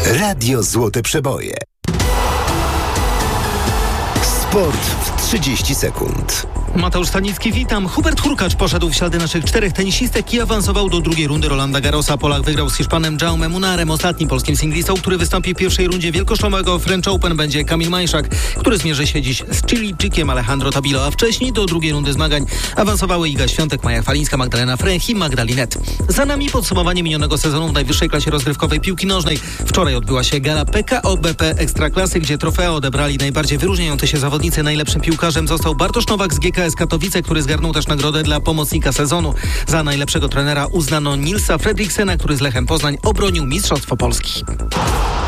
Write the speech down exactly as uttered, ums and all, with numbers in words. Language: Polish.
Radio Złote Przeboje. Sport w trzydzieści sekund. Mateusz Stanicki, witam. Hubert Hurkacz poszedł w ślady naszych czterech tenisistek i awansował do drugiej rundy Rolanda Garrosa. Polak wygrał z Hiszpanem Jaume Munarem. Ostatnim polskim singlistą, który wystąpi w pierwszej rundzie wielkoszlemowego French Open, będzie Kamil Majszak, który zmierzy się dziś z Chilijczykiem Alejandro Tabilo, a wcześniej do drugiej rundy zmagań awansowały Iga Świątek, Maja Falińska, Magdalena Fręch i Magdalinet. Za nami podsumowanie minionego sezonu w najwyższej klasie rozgrywkowej piłki nożnej. Wczoraj odbyła się gala P K O B P Ekstraklasy, gdzie trofea odebrali najbardziej wyróżniający się zawodnicy. Najlepszym piłkarzem został Bartosz Nowak z G K S Katowice, który zgarnął też nagrodę dla pomocnika sezonu. Za najlepszego trenera uznano Nilsa Fredriksena, który z Lechem Poznań obronił Mistrzostwo Polski.